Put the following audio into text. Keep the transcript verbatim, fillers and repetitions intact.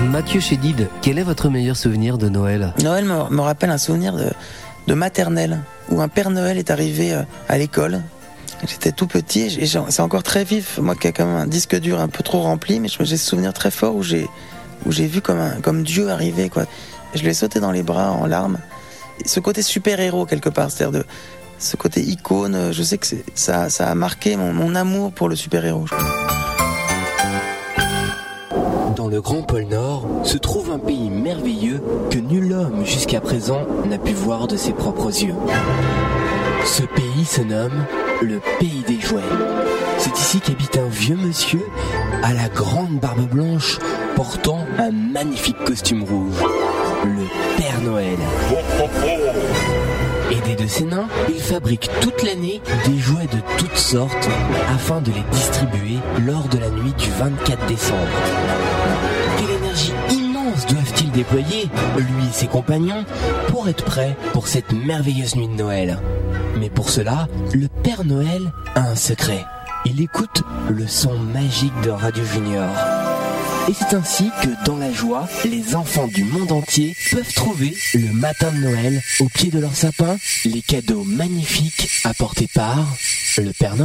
Mathieu Chédid, quel est votre meilleur souvenir de Noël ? Noël me, me rappelle un souvenir de, de maternelle, où un Père Noël est arrivé à l'école. J'étais tout petit et c'est encore très vif. Moi qui ai quand même un disque dur un peu trop rempli, mais j'ai ce souvenir très fort où j'ai, où j'ai vu comme, un, comme Dieu arriver, quoi. Je lui ai sauté dans les bras en larmes. Et ce côté super-héros quelque part, c'est-à-dire de, ce côté icône, je sais que c'est, ça, ça a marqué mon, mon amour pour le super-héros. Dans le Grand Pôle Nord se trouve un pays merveilleux que nul homme jusqu'à présent n'a pu voir de ses propres yeux. Ce pays se nomme le Pays des Jouets. C'est ici qu'habite un vieux monsieur à la grande barbe blanche portant un magnifique costume rouge, le Père Noël. Aidé de ses nains, il fabrique toute l'année des jouets de toutes sortes afin de les distribuer lors de la nuit du vingt-quatre décembre. Quelle énergie immense doivent-ils déployer, lui et ses compagnons, pour être prêts pour cette merveilleuse nuit de Noël. Mais pour cela, le Père Noël a un secret. Il écoute le son magique de Radio Junior. Et c'est ainsi que, dans la joie, les enfants du monde entier peuvent trouver, le matin de Noël, au pied de leur sapin, les cadeaux magnifiques apportés par le Père Noël.